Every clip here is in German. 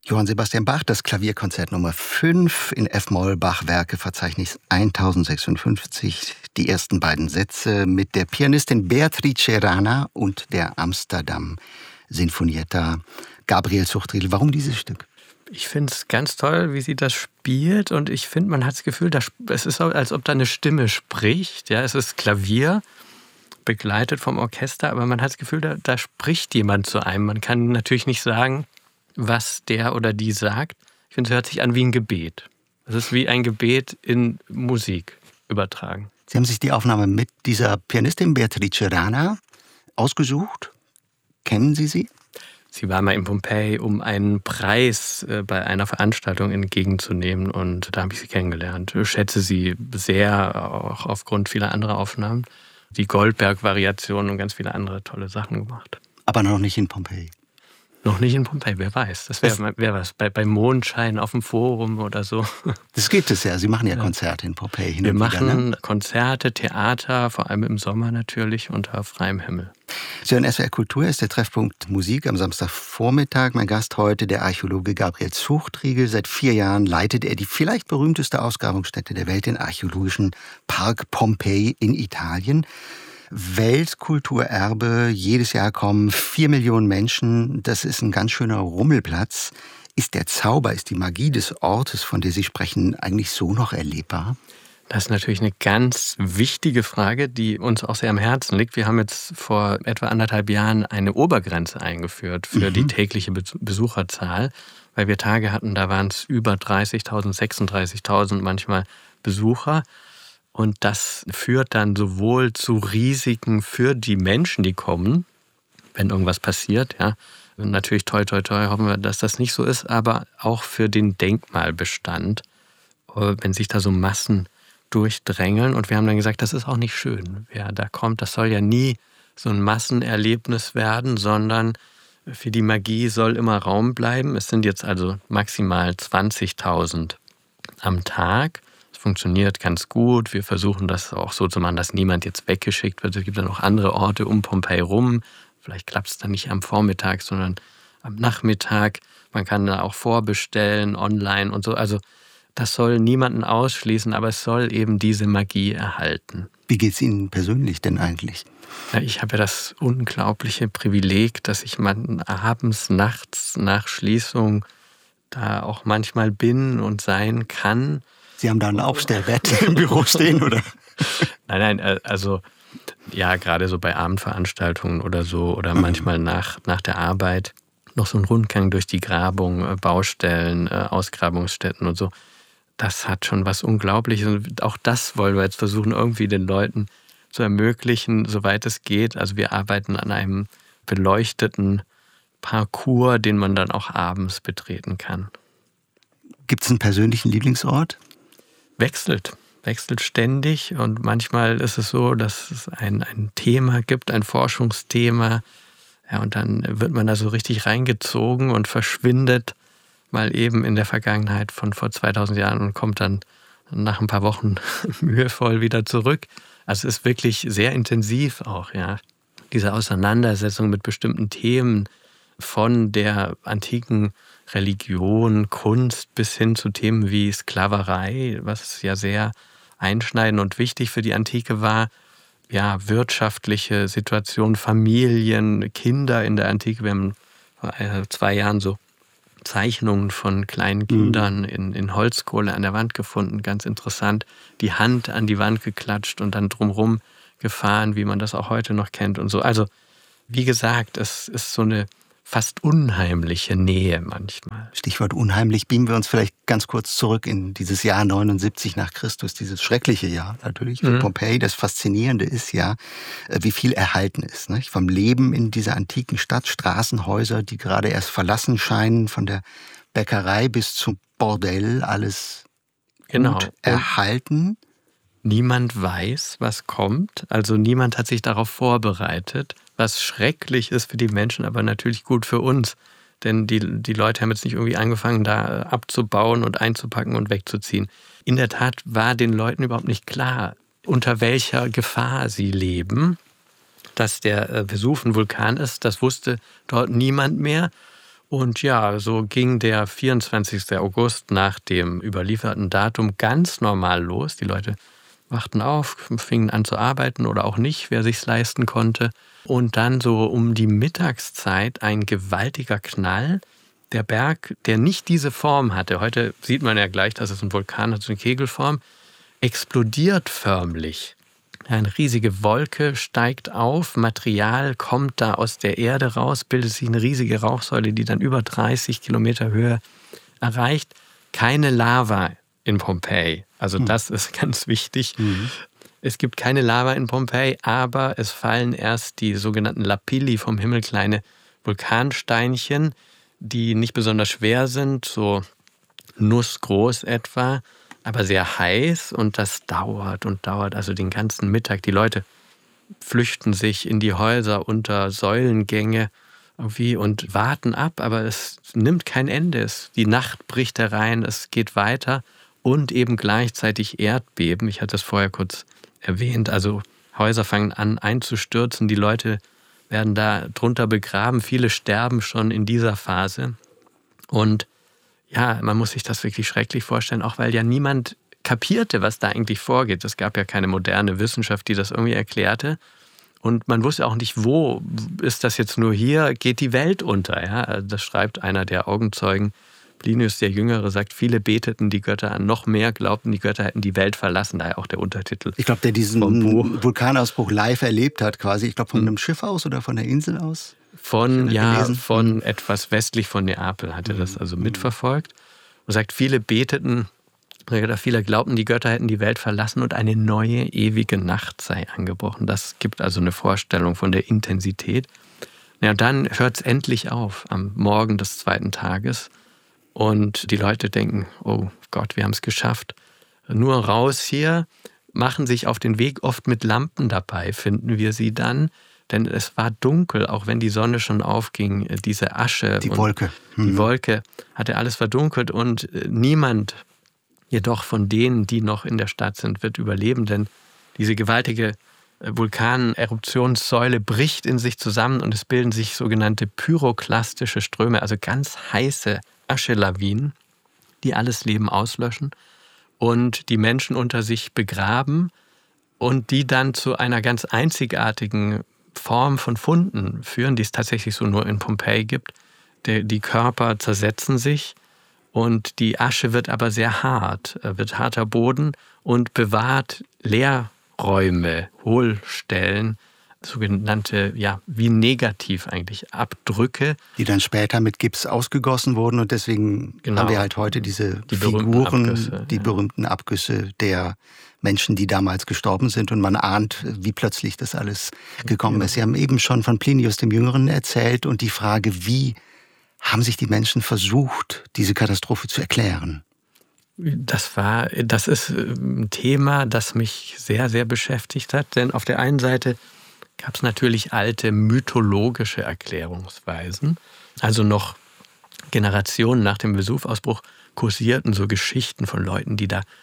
Johann Sebastian Bach, das Klavierkonzert Nummer 5 in F-Moll, Bach-Werke-Verzeichnis 1056. Die ersten beiden Sätze mit der Pianistin Beatrice Rana und der Amsterdam Sinfonietta. Gabriel Zuchtriedl, warum dieses Stück? Ich finde es ganz toll, wie sie das spielt, und ich finde, man hat das Gefühl, es ist, als ob da eine Stimme spricht. Ja, es ist Klavier, begleitet vom Orchester, aber man hat das Gefühl, da spricht jemand zu einem. Man kann natürlich nicht sagen, was der oder die sagt. Ich finde, es hört sich an wie ein Gebet. Es ist wie ein Gebet in Musik übertragen. Sie haben sich die Aufnahme mit dieser Pianistin Beatrice Rana ausgesucht. Kennen Sie sie? Sie war mal in Pompeji, um einen Preis bei einer Veranstaltung entgegenzunehmen, und da habe ich sie kennengelernt. Ich schätze sie sehr, auch aufgrund vieler anderer Aufnahmen. Die Goldberg-Variation und ganz viele andere tolle Sachen gemacht. Aber noch nicht in Pompeji. Noch nicht in Pompeji, wer weiß. Das wäre was. Bei Mondschein auf dem Forum oder so. Das gibt es ja. Sie machen ja Konzerte in Pompeji. Wir machen Konzerte, Theater, vor allem im Sommer natürlich, unter freiem Himmel. Sie hören SWR Kultur, ist der Treffpunkt Musik am Samstagvormittag. Mein Gast heute, der Archäologe Gabriel Zuchtriegel. Seit 4 Jahren leitet er die vielleicht berühmteste Ausgrabungsstätte der Welt, den archäologischen Park Pompeji in Italien. Weltkulturerbe, jedes Jahr kommen 4 Millionen Menschen. Das ist ein ganz schöner Rummelplatz. Ist der Zauber, ist die Magie des Ortes, von der Sie sprechen, eigentlich so noch erlebbar? Das ist natürlich eine ganz wichtige Frage, die uns auch sehr am Herzen liegt. Wir haben jetzt vor etwa 1,5 Jahren eine Obergrenze eingeführt für die tägliche Besucherzahl, weil wir Tage hatten, da waren es über 30.000, 36.000 manchmal Besucher. Und das führt dann sowohl zu Risiken für die Menschen, die kommen, wenn irgendwas passiert. Ja. Und natürlich toi, toi, toi, hoffen wir, dass das nicht so ist, aber auch für den Denkmalbestand, wenn sich da so Massen durchdrängeln. Und wir haben dann gesagt, das ist auch nicht schön. Wer da kommt, das soll ja nie so ein Massenerlebnis werden, sondern für die Magie soll immer Raum bleiben. Es sind jetzt also maximal 20.000 am Tag. Funktioniert ganz gut. Wir versuchen das auch so zu machen, dass niemand jetzt weggeschickt wird. Es gibt dann noch andere Orte um Pompeji rum. Vielleicht klappt es dann nicht am Vormittag, sondern am Nachmittag. Man kann da auch vorbestellen, online und so. Also das soll niemanden ausschließen, aber es soll eben diese Magie erhalten. Wie geht es Ihnen persönlich denn eigentlich? Ja, ich habe ja das unglaubliche Privileg, dass ich abends, nachts nach Schließung da auch manchmal bin und sein kann. Sie haben da ein Aufstellbett im Büro stehen, oder? Nein, also ja, gerade so bei Abendveranstaltungen oder so, oder manchmal nach der Arbeit noch so ein Rundgang durch die Grabung, Baustellen, Ausgrabungsstätten und so. Das hat schon was Unglaubliches. Und auch das wollen wir jetzt versuchen, irgendwie den Leuten zu ermöglichen, soweit es geht. Also wir arbeiten an einem beleuchteten Parcours, den man dann auch abends betreten kann. Gibt es einen persönlichen Lieblingsort? Wechselt ständig, und manchmal ist es so, dass es ein Thema gibt, ein Forschungsthema, ja, und dann wird man da so richtig reingezogen und verschwindet mal eben in der Vergangenheit von vor 2000 Jahren und kommt dann nach ein paar Wochen mühevoll wieder zurück. Also es ist wirklich sehr intensiv auch, ja, diese Auseinandersetzung mit bestimmten Themen, von der antiken Religion, Kunst bis hin zu Themen wie Sklaverei, was ja sehr einschneidend und wichtig für die Antike war. Ja, wirtschaftliche Situation, Familien, Kinder in der Antike. Wir haben vor 2 Jahren so Zeichnungen von kleinen Kindern in Holzkohle an der Wand gefunden. Ganz interessant. Die Hand an die Wand geklatscht und dann drumherum gefahren, wie man das auch heute noch kennt und so. Also, wie gesagt, es ist so eine fast unheimliche Nähe manchmal. Stichwort unheimlich, beamen wir uns vielleicht ganz kurz zurück in dieses Jahr 79 nach Christus, dieses schreckliche Jahr natürlich für Pompeji. Das Faszinierende ist ja, wie viel erhalten ist. Nicht? Vom Leben in dieser antiken Stadt, Straßenhäuser, die gerade erst verlassen scheinen, von der Bäckerei bis zum Bordell, alles gut erhalten. Niemand weiß, was kommt. Also niemand hat sich darauf vorbereitet, was schrecklich ist für die Menschen, aber natürlich gut für uns. Denn die Leute haben jetzt nicht irgendwie angefangen, da abzubauen und einzupacken und wegzuziehen. In der Tat war den Leuten überhaupt nicht klar, unter welcher Gefahr sie leben. Dass der Vesuv ein Vulkan ist, das wusste dort niemand mehr. Und ja, so ging der 24. August nach dem überlieferten Datum ganz normal los. Die Leute wachten auf, fingen an zu arbeiten oder auch nicht, wer sich's leisten konnte. Und dann so um die Mittagszeit ein gewaltiger Knall. Der Berg, der nicht diese Form hatte, heute sieht man ja gleich, dass es ein Vulkan hat, so eine Kegelform, explodiert förmlich. Eine riesige Wolke steigt auf, Material kommt da aus der Erde raus, bildet sich eine riesige Rauchsäule, die dann über 30 Kilometer Höhe erreicht. Keine Lava in Pompeji. Also das ist ganz wichtig. Es gibt keine Lava in Pompeji, aber es fallen erst die sogenannten Lapilli vom Himmel, kleine Vulkansteinchen, die nicht besonders schwer sind, so nussgroß etwa, aber sehr heiß, und das dauert und dauert, also den ganzen Mittag. Die Leute flüchten sich in die Häuser unter Säulengänge irgendwie und warten ab, aber es nimmt kein Ende. Die Nacht bricht herein, es geht weiter und eben gleichzeitig Erdbeben. Ich hatte es vorher kurz erwähnt, also Häuser fangen an einzustürzen, die Leute werden da drunter begraben, viele sterben schon in dieser Phase. Und ja, man muss sich das wirklich schrecklich vorstellen, auch weil ja niemand kapierte, was da eigentlich vorgeht. Es gab ja keine moderne Wissenschaft, die das irgendwie erklärte. Und man wusste auch nicht, wo ist das jetzt nur hier, geht die Welt unter. Ja? Das schreibt einer der Augenzeugen, Plinius der Jüngere, sagt, viele beteten die Götter an, noch mehr glaubten, die Götter hätten die Welt verlassen. Daher auch der Untertitel. Ich glaube, der diesen Vulkanausbruch live erlebt hat quasi. Ich glaube, von einem Schiff aus oder von der Insel aus. Von etwas westlich von Neapel hat er das also mitverfolgt. Und sagt, viele glaubten, die Götter hätten die Welt verlassen und eine neue, ewige Nacht sei angebrochen. Das gibt also eine Vorstellung von der Intensität. Ja, und dann hört es endlich auf, am Morgen des zweiten Tages. Und die Leute denken, oh Gott, wir haben es geschafft. Nur raus hier, machen sich auf den Weg, oft mit Lampen dabei, finden wir sie dann. Denn es war dunkel, auch wenn die Sonne schon aufging, diese Asche. Die Wolke. Die Wolke hatte alles verdunkelt und niemand jedoch von denen, die noch in der Stadt sind, wird überleben, denn diese gewaltige Vulkaneruptionssäule bricht in sich zusammen und es bilden sich sogenannte pyroklastische Ströme, also ganz heiße Aschelawinen, die alles Leben auslöschen und die Menschen unter sich begraben und die dann zu einer ganz einzigartigen Form von Funden führen, die es tatsächlich so nur in Pompeji gibt. Die Körper zersetzen sich und die Asche wird aber sehr hart, wird harter Boden und bewahrt Leerräume, Hohlstellen, sogenannte, wie negativ eigentlich, Abdrücke. Die dann später mit Gips ausgegossen wurden und deswegen haben wir halt heute diese Figuren, die berühmten Abgüsse der Menschen, die damals gestorben sind, und man ahnt, wie plötzlich das alles gekommen ist. Sie haben eben schon von Plinius dem Jüngeren erzählt und die Frage, wie haben sich die Menschen versucht, diese Katastrophe zu erklären? Das ist ein Thema, das mich sehr, sehr beschäftigt hat, denn auf der einen Seite gab es natürlich alte mythologische Erklärungsweisen, also noch Generationen nach dem Vesuvausbruch kursierten so Geschichten von Leuten, die da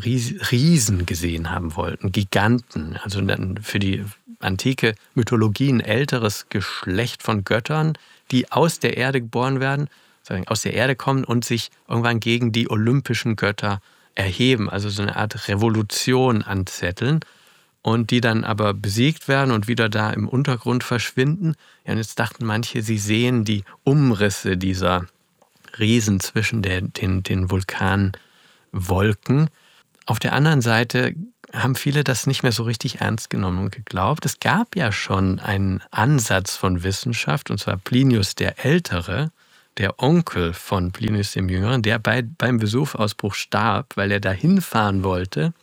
Riesen gesehen haben wollten, Giganten, also dann für die antike Mythologie ein älteres Geschlecht von Göttern, die aus der Erde geboren werden, aus der Erde kommen und sich irgendwann gegen die olympischen Götter erheben, also so eine Art Revolution anzetteln und die dann aber besiegt werden und wieder da im Untergrund verschwinden. Ja, und jetzt dachten manche, sie sehen die Umrisse dieser Riesen zwischen den Vulkanwolken. Auf der anderen Seite haben viele das nicht mehr so richtig ernst genommen und geglaubt. Es gab ja schon einen Ansatz von Wissenschaft, und zwar Plinius der Ältere, der Onkel von Plinius dem Jüngeren, der beim Vesuvausbruch starb, weil er da hinfahren wollte,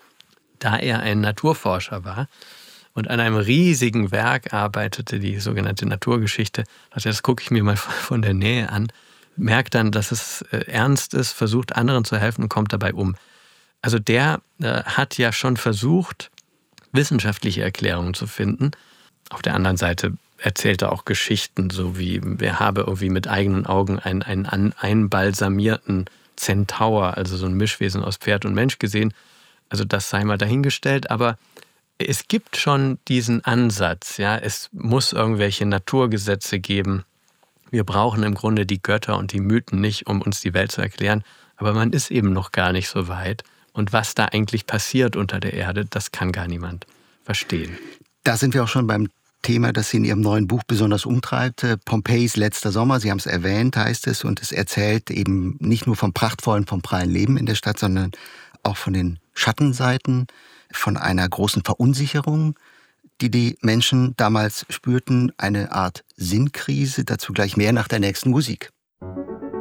da er ein Naturforscher war und an einem riesigen Werk arbeitete, die sogenannte Naturgeschichte. Das gucke ich mir mal von der Nähe an, merkt dann, dass es ernst ist, versucht anderen zu helfen und kommt dabei um. Also der hat ja schon versucht, wissenschaftliche Erklärungen zu finden. Auf der anderen Seite erzählt er auch Geschichten, so wie er habe irgendwie mit eigenen Augen einen einbalsamierten Zentaur, also so ein Mischwesen aus Pferd und Mensch gesehen. Also das sei mal dahingestellt, aber es gibt schon diesen Ansatz, ja, es muss irgendwelche Naturgesetze geben, Wir brauchen im Grunde die Götter und die Mythen nicht, um uns die Welt zu erklären. Aber man ist eben noch gar nicht so weit. Und was da eigentlich passiert unter der Erde, das kann gar niemand verstehen. Da sind wir auch schon beim Thema, das Sie in Ihrem neuen Buch besonders umtreibt. Pompeis letzter Sommer, Sie haben es erwähnt, heißt es. Und es erzählt eben nicht nur vom prachtvollen, vom prallen Leben in der Stadt, sondern auch von den Schattenseiten, von einer großen Verunsicherung, die Menschen damals spürten, eine Art Sinnkrise. Dazu gleich mehr nach der nächsten Musik.